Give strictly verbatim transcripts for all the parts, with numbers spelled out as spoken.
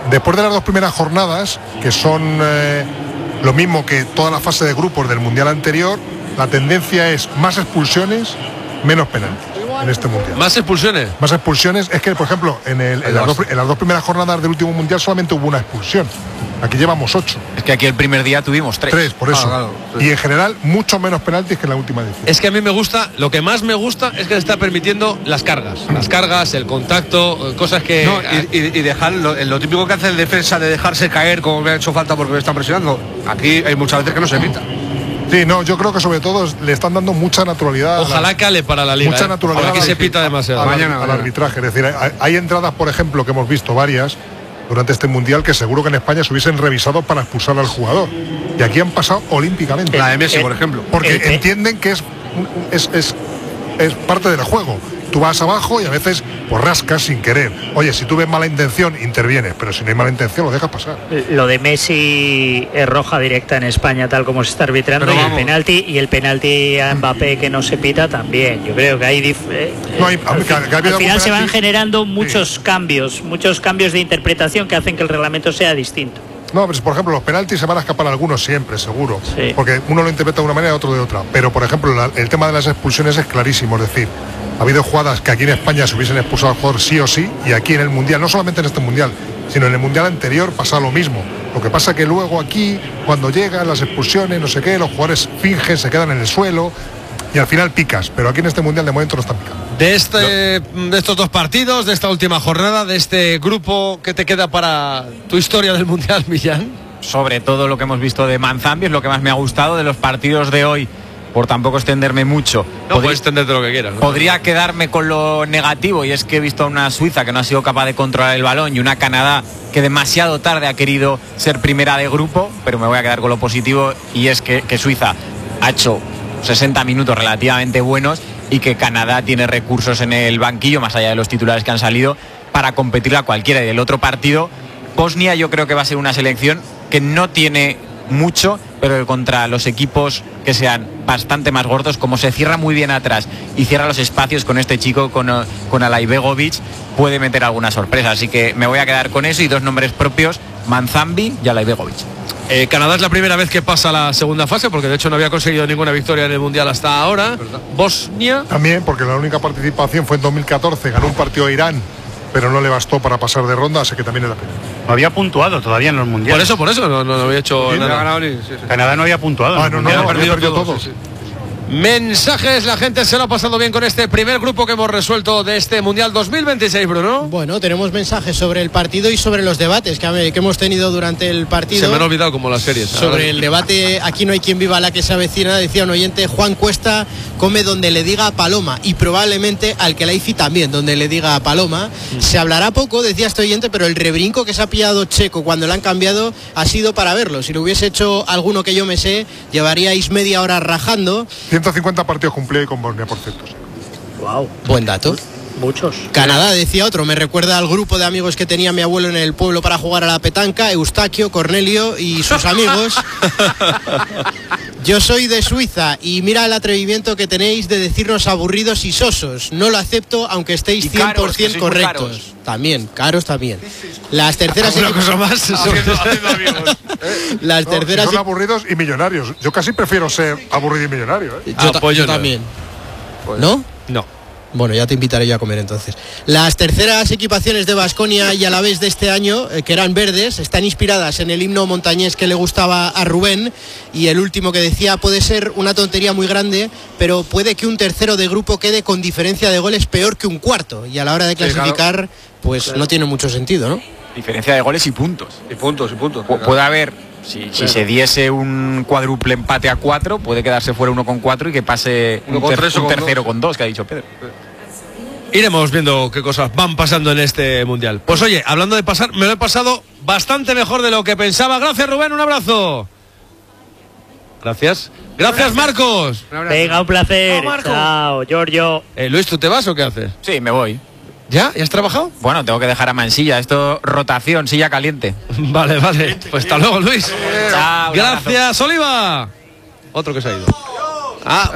después de las dos primeras jornadas, que son eh, lo mismo que toda la fase de grupos del Mundial anterior, la tendencia es más expulsiones, menos penaltis en este Mundial. ¿Más expulsiones? Más expulsiones. Es que, por ejemplo, en, el, en, las, dos, en las dos primeras jornadas del último Mundial solamente hubo una expulsión. Aquí llevamos ocho. Es que aquí el primer día tuvimos tres. Tres, por eso. Ah, claro, sí. Y en general, mucho menos penaltis que en la última edición. Es que a mí me gusta, lo que más me gusta es que le está permitiendo las cargas. Las cargas, el contacto, cosas que... No, y, y, y dejar lo, lo típico que hace el defensa de dejarse caer como me ha hecho falta porque me está presionando. Aquí hay muchas veces que no se evita. Sí, no, yo creo que sobre todo le están dando mucha naturalidad. Ojalá la, cale para la liga. Mucha ¿eh? naturalidad. Aquí se pita demasiado. Al, mañana, al mañana. arbitraje. Es decir, hay, hay entradas, por ejemplo, que hemos visto varias durante este Mundial que seguro que en España se hubiesen revisado para expulsar al jugador. Y aquí han pasado olímpicamente. La de Messi, por ejemplo. Porque eh, eh. entienden que es, es, es, es parte del juego. Tú vas abajo y a veces pues rascas sin querer. Oye, si tú ves mala intención, intervienes, pero si no hay mala intención, lo dejas pasar. Lo de Messi es roja directa en España, tal como se está arbitrando, Pero y vamos. el penalti y el penalti a Mbappé que no se pita también. Yo creo que hay dif- eh, No hay- al, que- que ha habido al algún final se van penalti. generando muchos cambios, muchos cambios de interpretación que hacen que el reglamento sea distinto. No, pero por ejemplo, los penaltis se van a escapar algunos siempre, seguro. Sí. Porque uno lo interpreta de una manera y otro de otra. Pero, por ejemplo, la- el tema de las expulsiones es clarísimo. Es decir, ha habido jugadas que aquí en España se hubiesen expulsado al jugador sí o sí, y aquí en el Mundial, no solamente en este Mundial, sino en el Mundial anterior pasa lo mismo. Lo que pasa que luego aquí, cuando llegan las expulsiones, no sé qué, los jugadores fingen, se quedan en el suelo y al final picas. Pero aquí en este Mundial de momento no están picando. De, este, de estos dos partidos, de esta última jornada, de este grupo, ¿qué te queda para tu historia del Mundial, Millán? Sobre todo lo que hemos visto de Manzambi es lo que más me ha gustado de los partidos de hoy, por tampoco extenderme mucho. No, puedes extenderte lo que quieras, ¿no? Podría quedarme con lo negativo, y es que he visto a una Suiza que no ha sido capaz de controlar el balón y una Canadá que demasiado tarde ha querido ser primera de grupo, pero me voy a quedar con lo positivo, y es que, que Suiza ha hecho sesenta minutos relativamente buenos y que Canadá tiene recursos en el banquillo, más allá de los titulares que han salido, para competirle a cualquiera. Y del otro partido, Bosnia, yo creo que va a ser una selección que no tiene mucho, pero que contra los equipos que sean bastante más gordos, como se cierra muy bien atrás y cierra los espacios con este chico, con, con Alaibegovic, puede meter alguna sorpresa. Así que me voy a quedar con eso y dos nombres propios, Manzambi y Alaibegovic. Eh, Canadá es la primera vez que pasa a la segunda fase, porque de hecho no había conseguido ninguna victoria en el Mundial hasta ahora. Bosnia También, porque la única participación fue en dos mil catorce, ganó un partido a Irán, pero no le bastó para pasar de ronda, así que también es la pena. No había puntuado todavía en los mundiales. Por eso, por eso, no, no, no había hecho Sí, No ha nada. ganado ni. Sí, sí. Canadá no había puntuado. Ah, en no, los no, mundiales. no, ha perdido perdido todo, todo. sí, sí. Mensajes, la gente se lo ha pasado bien con este primer grupo que hemos resuelto de este Mundial dos mil veintiséis, Bruno. Bueno, tenemos mensajes sobre el partido y sobre los debates que, que hemos tenido durante el partido. Se me han olvidado como las series. Sobre el debate, aquí no hay quien viva la que se avecina, decía un oyente, Juan Cuesta come donde le diga a Paloma, y probablemente al que la hici también, donde le diga a Paloma. Mm. Se hablará poco, decía este oyente, pero el rebrinco que se ha pillado Checo cuando le han cambiado ha sido para verlo. Si lo hubiese hecho alguno que yo me sé, llevaríais media hora rajando. ciento cincuenta partidos cumplió y con Bosnia, por cierto. Wow, Buen dato. muchos. Canadá, decía otro, me recuerda al grupo de amigos que tenía mi abuelo en el pueblo para jugar a la petanca, Eustaquio, Cornelio y sus amigos. Yo soy de Suiza y mira el atrevimiento que tenéis de decirnos aburridos y sosos. No lo acepto aunque estéis Y cien por caros, que ciento sois muy correctos. caros. También, caros también. Las terceras Una equi- cosa más. Haciendo- haciendo amigos. las No, terceras si son equi- aburridos y millonarios. Yo casi prefiero ser aburrido y millonario, ¿eh? Yo, ta- Apoyo yo no. también. ¿No? No. Bueno, ya te invitaré yo a comer entonces. Las terceras equipaciones de Baskonia y Alavés de este año, eh, que eran verdes, están inspiradas en el himno montañés que le gustaba a Rubén, y el último que decía, puede ser una tontería muy grande, pero puede que un tercero de grupo quede con diferencia de goles peor que un cuarto, y a la hora de clasificar, pues no tiene mucho sentido, ¿no? Diferencia de goles y puntos. Y puntos, y puntos. Pu- puede haber, si, si se diese un cuádruple empate a cuatro, puede quedarse fuera uno con cuatro y que pase Uno un, con ter- tres o un con tercero dos. con dos, que ha dicho Pedro. Iremos viendo qué cosas van pasando en este Mundial. Pues oye, hablando de pasar, me lo he pasado bastante mejor de lo que pensaba. Gracias, Rubén, un abrazo. Gracias. Gracias, Marcos. Venga, un placer. Chao, Marco. Chao, Giorgio. Eh, Luis, ¿tú te vas o qué haces? Sí, me voy. ¿Ya? ¿Ya has trabajado? Bueno, tengo que dejar a Mansilla. Esto, rotación, silla caliente. Vale, vale. Pues hasta luego, Luis. Chao, un abrazo. Gracias, Oliva. Otro que se ha ido. Ah,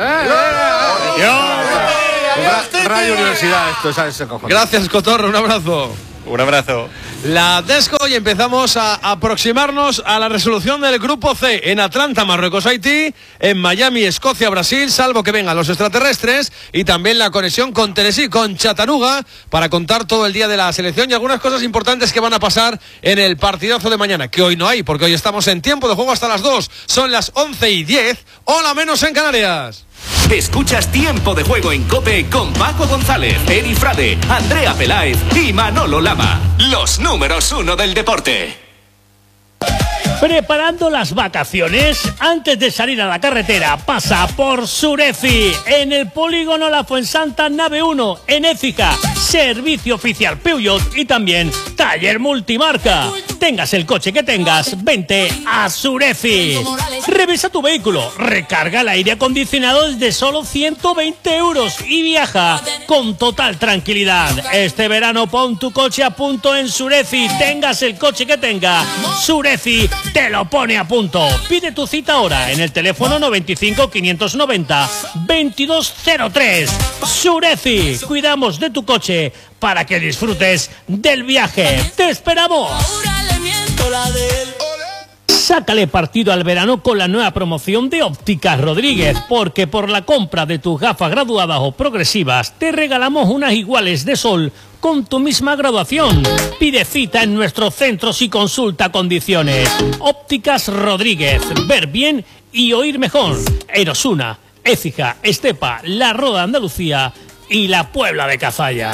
Ra- Radio Universidad, esto, ¿sabes? Se cojones. gracias, Cotorro, un abrazo. Un abrazo. La Desco y empezamos a aproximarnos a la resolución del grupo C. En Atlanta, Marruecos, Haití. En Miami, Escocia, Brasil, salvo que vengan los extraterrestres. Y también la conexión con Tennessee, con Chattanooga, para contar todo el día de la selección y algunas cosas importantes que van a pasar en el partidazo de mañana, que hoy no hay, porque hoy estamos en tiempo de juego hasta las dos. Son las once y diez, hora menos en Canarias. Escuchas Tiempo de Juego en COPE con Paco González, Eri Frade, Andrea Peláez y Manolo Lama. Los números uno del deporte. Preparando las vacaciones, antes de salir a la carretera, pasa por Sureci, en el polígono La Fuensanta Nave uno, en Écija, servicio oficial Peugeot y también taller multimarca. Tengas el coche que tengas, vente a Sureci. Revisa tu vehículo, recarga el aire acondicionado desde solo ciento veinte euros y viaja con total tranquilidad. Este verano pon tu coche a punto en Sureci, tengas el coche que tenga, Sureci te lo pone a punto. Pide tu cita ahora en el teléfono noventa y cinco, quinientos noventa, veintidós cero tres. Sureci, cuidamos de tu coche para que disfrutes del viaje. ¡Te esperamos! Sácale partido al verano con la nueva promoción de Ópticas Rodríguez, porque por la compra de tus gafas graduadas o progresivas te regalamos unas iguales de sol con tu misma graduación. Pide cita en nuestros centros y consulta condiciones. Ópticas Rodríguez, ver bien y oír mejor. En Osuna, Écija, Estepa, La Roda, Andalucía y la Puebla de Cazalla.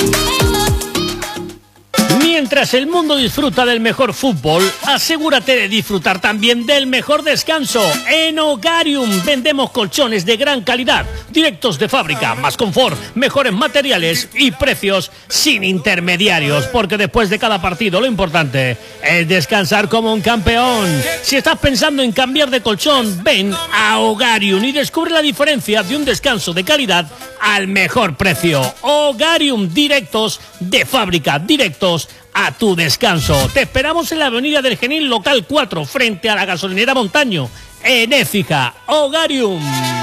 Mientras el mundo disfruta del mejor fútbol, asegúrate de disfrutar también del mejor descanso. En Hogarium vendemos colchones de gran calidad, directos de fábrica, más confort, mejores materiales y precios sin intermediarios, porque después de cada partido lo importante es descansar como un campeón. Si estás pensando en cambiar de colchón, ven a Hogarium y descubre la diferencia de un descanso de calidad al mejor precio. Hogarium, directos de fábrica, directos a tu descanso. Te esperamos en la avenida del Genil, local cuatro, frente a la gasolinera Montaño, en Écija. Hogarium.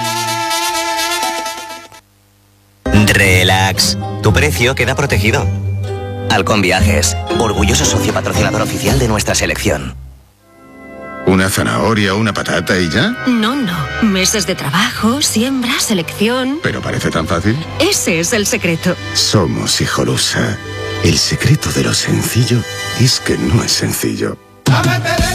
Relax, tu precio queda protegido. Halcón Viajes, orgulloso socio patrocinador oficial de nuestra selección. ¿Una zanahoria, una patata y ya? No, no. Meses de trabajo, siembra, selección. ¿Pero parece tan fácil? Ese es el secreto. Somos Hijolusa. El secreto de lo sencillo es que no es sencillo.